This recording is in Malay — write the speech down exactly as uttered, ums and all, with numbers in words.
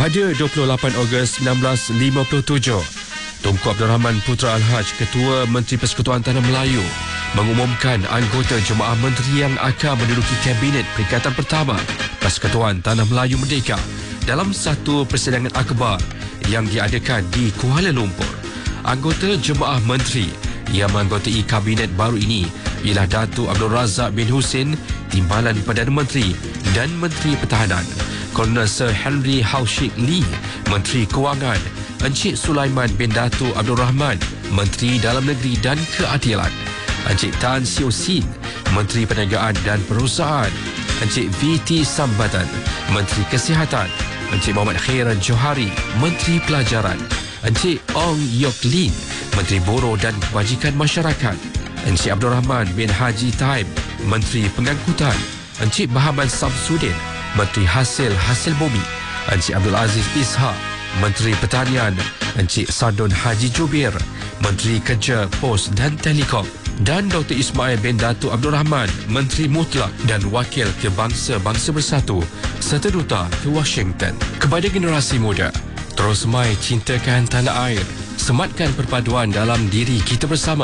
Pada dua puluh lapan Ogos seribu sembilan ratus lima puluh tujuh, Tunku Abdul Rahman Putra Al-Haj, Ketua Menteri Persekutuan Tanah Melayu, mengumumkan anggota Jemaah Menteri yang akan menduduki Kabinet Peringkatan Pertama Persekutuan Tanah Melayu Merdeka dalam satu persidangan akhbar yang diadakan di Kuala Lumpur. Anggota Jemaah Menteri yang menganggotai Kabinet baru ini ialah Datuk Abdul Razak bin Husin, Timbalan Perdana Menteri dan Menteri Pertahanan, Kolonel Sir Henry Haushik Lee, Menteri Kewangan, Encik Sulaiman bin Datuk Abdul Rahman, Menteri Dalam Negeri dan Keadilan, Encik Tan Siew Sin, Menteri Perniagaan dan Perusahaan, Encik V T Sambatan, Menteri Kesihatan, Encik Muhammad Khairan Johari, Menteri Pelajaran, Encik Ong Yok Lin, Menteri Buruh dan Kebajikan Masyarakat, Encik Abdul Rahman bin Haji Taib, Menteri Pengangkutan, Encik Bahaman Samsudin, Menteri Hasil Hasil Bumi, Encik Abdul Aziz Ishak, Menteri Pertanian, Encik Sadun Haji Jubir, Menteri Kerja, Pos dan Telekom, dan Doktor Ismail bin Datuk Abdul Rahman, Menteri Mutlak dan Wakil ke Bangsa-Bangsa Bersatu serta Duta ke Washington. Kepada generasi muda, terus mai cintakan tanah air, sematkan perpaduan dalam diri kita bersama.